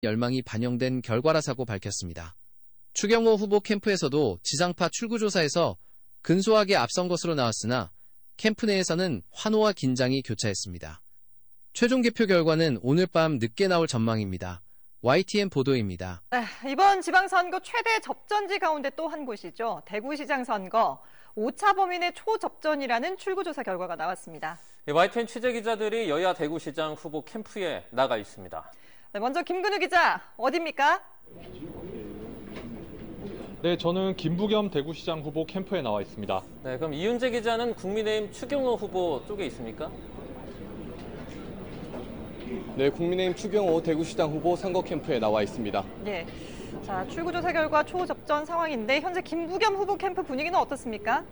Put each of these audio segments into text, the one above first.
열망이 반영된 결과라고 밝혔습니다. 추경호 후보 캠프에서도 지상파 출구조사에서 근소하게 앞선 것으로 나왔으나 캠프 내에서는 환호와 긴장이 교차했습니다. 최종 개표 결과는 오늘 밤 늦게 나올 전망입니다. YTN 보도입니다. 네, 이번 지방선거 최대 접전지 가운데 또 한 곳이죠. 대구시장 선거. 5차 범인의 초접전이라는 출구조사 결과가 나왔습니다. YTN 취재기자들이 여야 대구시장 후보 캠프에 나가 있습니다. 네, 먼저 김근우 기자, 어디입니까? 네, 저는 김부겸 대구시장 후보 캠프에 나와 있습니다. 네, 그럼 이윤재 기자는 국민의힘 추경호 후보 쪽에 있습니까? 네, 국민의힘 추경호 대구시장 후보 선거 캠프에 나와 있습니다. 네, 자 출구조사 결과 초접전 상황인데 현재 김부겸 후보 캠프 분위기는 어떻습니까?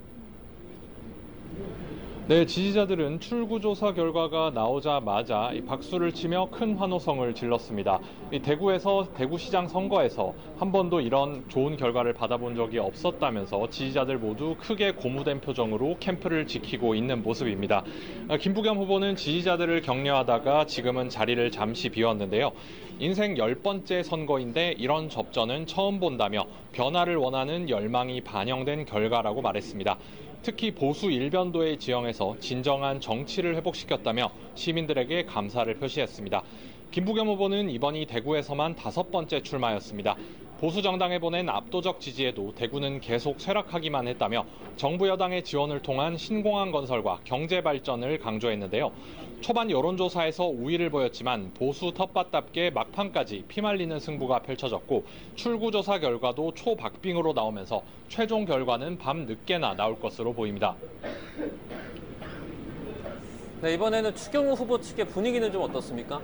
네, 지지자들은 출구조사 결과가 나오자마자 박수를 치며 큰 환호성을 질렀습니다. 대구에서 대구시장 선거에서 한 번도 이런 좋은 결과를 받아본 적이 없었다면서 지지자들 모두 크게 고무된 표정으로 캠프를 지키고 있는 모습입니다. 김부겸 후보는 지지자들을 격려하다가 지금은 자리를 잠시 비웠는데요. 인생 10번째 선거인데 이런 접전은 처음 본다며 변화를 원하는 열망이 반영된 결과라고 말했습니다. 특히 보수 일변도의 지형에서 진정한 정치를 회복시켰다며 시민들에게 감사를 표시했습니다. 김부겸 후보는 이번이 대구에서만 5번째 출마였습니다. 보수 정당에 보낸 압도적 지지에도 대구는 계속 쇠락하기만 했다며 정부 여당의 지원을 통한 신공항 건설과 경제 발전을 강조했는데요. 초반 여론조사에서 우위를 보였지만 보수 텃밭답게 막판까지 피말리는 승부가 펼쳐졌고 출구조사 결과도 초박빙으로 나오면서 최종 결과는 밤 늦게나 나올 것으로 보입니다. 네, 이번에는 추경호 후보 측의 분위기는 좀 어떻습니까?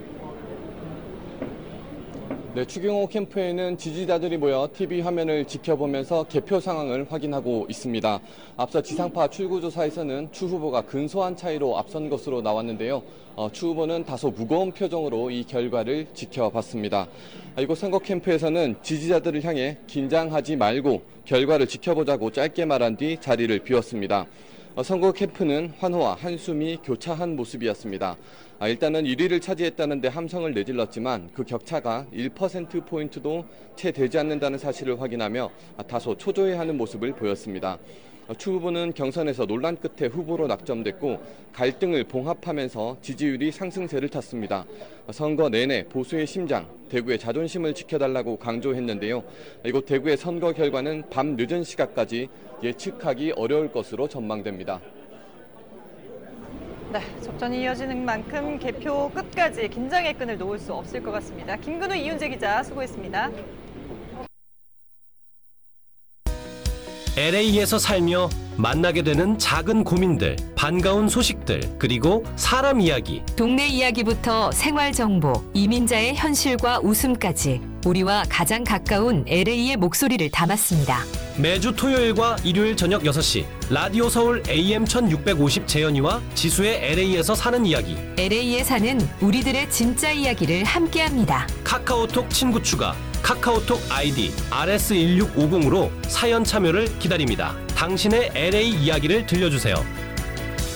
네, 추경호 캠프에는 지지자들이 모여 TV 화면을 지켜보면서 개표 상황을 확인하고 있습니다. 앞서 지상파 출구조사에서는 추 후보가 근소한 차이로 앞선 것으로 나왔는데요. 추 후보는 다소 무거운 표정으로 이 결과를 지켜봤습니다. 이곳 선거 캠프에서는 지지자들을 향해 긴장하지 말고 결과를 지켜보자고 짧게 말한 뒤 자리를 비웠습니다. 선거 캠프는 환호와 한숨이 교차한 모습이었습니다. 일단은 1위를 차지했다는데 함성을 내질렀지만 그 격차가 1%포인트도 채 되지 않는다는 사실을 확인하며 다소 초조해하는 모습을 보였습니다. 추 후보는 경선에서 논란 끝에 후보로 낙점됐고 갈등을 봉합하면서 지지율이 상승세를 탔습니다. 선거 내내 보수의 심장, 대구의 자존심을 지켜달라고 강조했는데요. 이곳 대구의 선거 결과는 밤 늦은 시각까지 예측하기 어려울 것으로 전망됩니다. 네, 접전이 이어지는 만큼 개표 끝까지 긴장의 끈을 놓을 수 없을 것 같습니다. 김근우, 이윤재 기자 수고했습니다. LA에서 살며 만나게 되는 작은 고민들, 반가운 소식들, 그리고 사람 이야기. 동네 이야기부터 생활 정보, 이민자의 현실과 웃음까지 우리와 가장 가까운 LA의 목소리를 담았습니다. 매주 토요일과 일요일 저녁 6시 라디오 서울 AM 1650 재현이와 지수의 LA에서 사는 이야기. LA에 사는 우리들의 진짜 이야기를 함께합니다. 카카오톡 친구 추가, 카카오톡 아이디 RS1650으로 사연 참여를 기다립니다. 당신의 LA 이야기를 들려주세요.